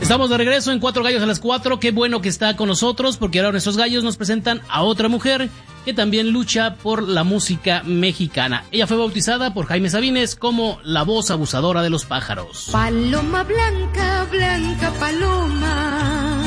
Estamos de regreso en Cuatro Gallos a las 4. Qué bueno que está con nosotros, porque ahora nuestros gallos nos presentan a otra mujer que también lucha por la música mexicana. Ella fue bautizada por Jaime Sabines como la voz abusadora de los pájaros. Paloma blanca, blanca paloma,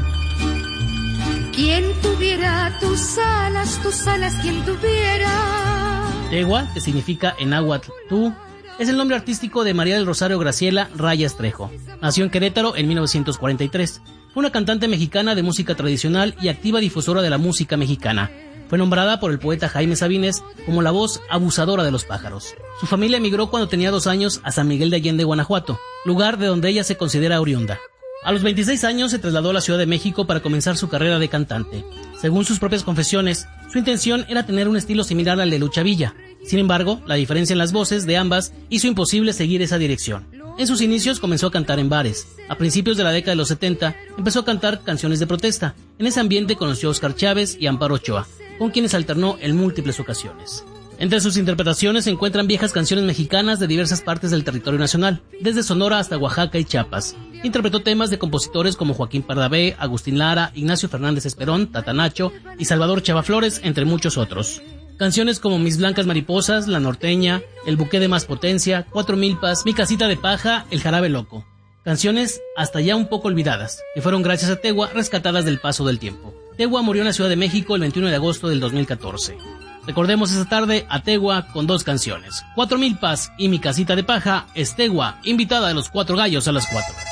quien tuviera tus alas, quien tuviera. Tegua, que significa en náhuatl tú, es el nombre artístico de María del Rosario Graciela Rayas Trejo. Nació en Querétaro en 1943. Fue una cantante mexicana de música tradicional y activa difusora de la música mexicana. Fue nombrada por el poeta Jaime Sabines como la voz abusadora de los pájaros. Su familia emigró cuando tenía 2 años a San Miguel de Allende, Guanajuato, lugar de donde ella se considera oriunda. A los 26 años se trasladó a la Ciudad de México para comenzar su carrera de cantante. Según sus propias confesiones, su intención era tener un estilo similar al de Lucha Villa. Sin embargo, la diferencia en las voces de ambas hizo imposible seguir esa dirección. En sus inicios comenzó a cantar en bares. A principios de la década de los 70 empezó a cantar canciones de protesta. En ese ambiente conoció a Oscar Chávez y Amparo Ochoa, con quienes alternó en múltiples ocasiones. Entre sus interpretaciones se encuentran viejas canciones mexicanas de diversas partes del territorio nacional, desde Sonora hasta Oaxaca y Chiapas. Interpretó temas de compositores como Joaquín Pardavé, Agustín Lara, Ignacio Fernández Esperón, Tata Nacho y Salvador Chava Flores, entre muchos otros. Canciones como Mis Blancas Mariposas, La Norteña, El Buque de Más Potencia, Cuatro Milpas, Mi Casita de Paja, El Jarabe Loco. Canciones hasta ya un poco olvidadas, que fueron gracias a Tegua rescatadas del paso del tiempo. Tegua murió en la Ciudad de México el 21 de agosto del 2014. Recordemos esta tarde a Tegua con 2 canciones. Cuatro Milpas y Mi Casita de Paja es Tegua, invitada de los Cuatro Gallos a las 4.